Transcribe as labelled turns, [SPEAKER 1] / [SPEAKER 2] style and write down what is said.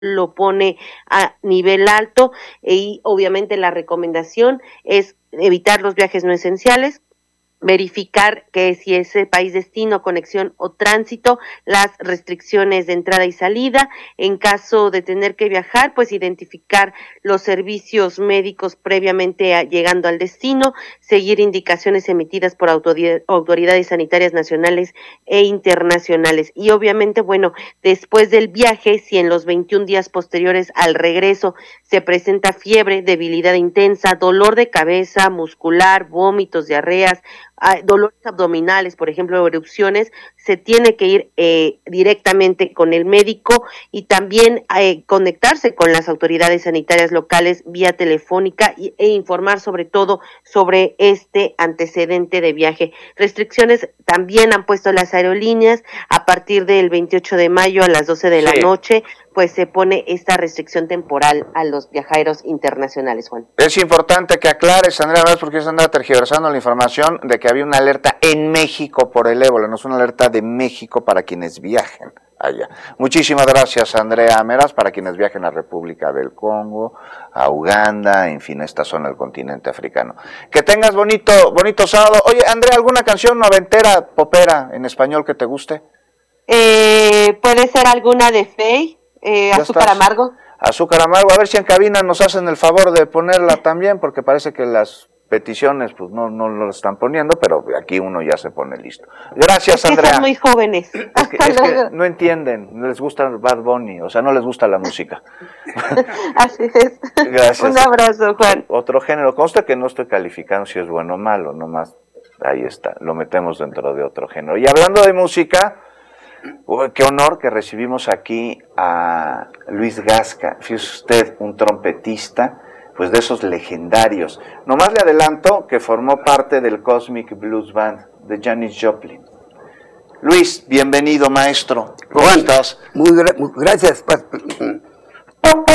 [SPEAKER 1] lo pone a nivel alto y obviamente la recomendación es evitar los viajes no esenciales, verificar que si es país destino, conexión o tránsito, las restricciones de entrada y salida. En caso de tener que viajar, pues identificar los servicios médicos previamente llegando al destino, seguir indicaciones emitidas por autoridades sanitarias nacionales e internacionales. Y obviamente, bueno, después del viaje, si en los 21 días posteriores al regreso se presenta fiebre, debilidad intensa, dolor de cabeza, muscular, vómitos, diarreas, dolores abdominales, por ejemplo, erupciones, se tiene que ir directamente con el médico y también conectarse con las autoridades sanitarias locales vía telefónica e informar sobre todo sobre este antecedente de viaje. Restricciones también han puesto las aerolíneas a partir del 28 de mayo a las 12 de la noche, pues se pone esta restricción temporal a los viajeros internacionales, Juan.
[SPEAKER 2] Es importante que aclares, Andrea, más porque se anda tergiversando la información de que había una alerta en México por el ébola, no es una alerta de México para quienes viajen allá. Muchísimas gracias, Andrea Meras, para quienes viajen a República del Congo, a Uganda, en fin, a esta zona del continente africano. Que tengas bonito sábado. Oye, Andrea, ¿alguna canción noventera, popera, en español que te guste?
[SPEAKER 1] Puede ser alguna de Faye. Azúcar Amargo.
[SPEAKER 2] Azúcar Amargo, a ver si en cabina nos hacen el favor de ponerla también, porque parece que las peticiones pues no lo están poniendo, pero aquí uno ya se pone listo. Gracias, Andrea.
[SPEAKER 1] Son muy jóvenes.
[SPEAKER 2] Es que no entienden, no les gusta Bad Bunny, o sea, no les gusta la música.
[SPEAKER 1] Así es.
[SPEAKER 2] Gracias.
[SPEAKER 1] Un abrazo, Juan.
[SPEAKER 2] Otro género, consta que no estoy calificando si es bueno o malo, nomás ahí está, lo metemos dentro de otro género. Y hablando de música, qué honor que recibimos aquí a Luis Gasca, fíjese usted, un trompetista, pues de esos legendarios. Nomás le adelanto que formó parte del Cosmic Blues Band de Janis Joplin. Luis, bienvenido, maestro. ¿Cómo estás?
[SPEAKER 3] Muy gracias.